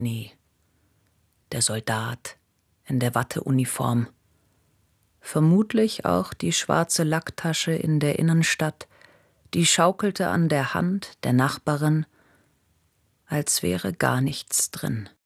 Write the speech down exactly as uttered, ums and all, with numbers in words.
Nie. Der Soldat in der Watteuniform. Vermutlich auch die schwarze Lacktasche in der Innenstadt, die schaukelte an der Hand der Nachbarin, als wäre gar nichts drin.